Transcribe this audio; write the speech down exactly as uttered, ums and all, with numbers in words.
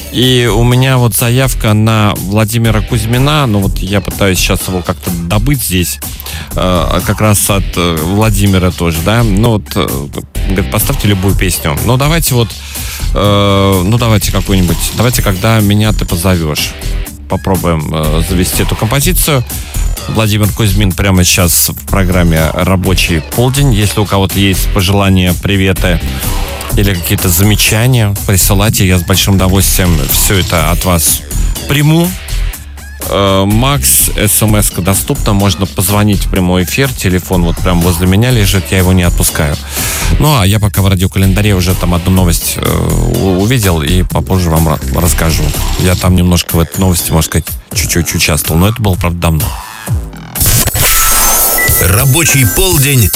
И у меня вот заявка на Владимира Кузьмина. Ну вот я пытаюсь сейчас его как-то добыть здесь. Э, как раз от э, Владимира тоже, да. Ну вот, э, говорит, поставьте любую песню. Ну давайте вот, э, ну давайте какую-нибудь. Давайте, когда меня ты позовешь. Попробуем э, завести эту композицию. Владимир Кузьмин прямо сейчас в программе «Рабочий полдень». Если у кого-то есть пожелания, приветы или какие-то замечания, присылайте. Я с большим удовольствием все это от вас приму. Э, Макс, смс-ка доступна. Можно позвонить в прямой эфир. Телефон вот прямо возле меня лежит. Я его не отпускаю. Ну, а я пока в радиокалендаре уже там одну новость э, увидел и попозже вам расскажу. Я там немножко в этой новости, можно сказать, чуть-чуть участвовал. Но это было, правда, давно. Рабочий полдень